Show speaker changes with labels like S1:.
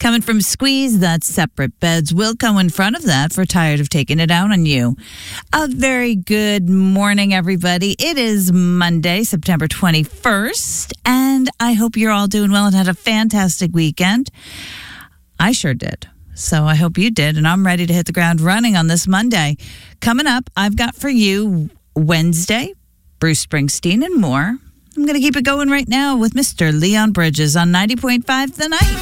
S1: Coming from Squeeze, that's Separate Beds. We'll go in front of that for Tired of Taking It Out on You. A very good morning, everybody. It is Monday, September 21st, and I hope you're all doing well and had a fantastic weekend. I sure did. So I hope you did, and I'm ready to hit the ground running on this Monday. Coming up, I've got for you Wednesday, Bruce Springsteen, and more. I'm going to keep it going right now with Mr. Leon Bridges on 90.5 The Night.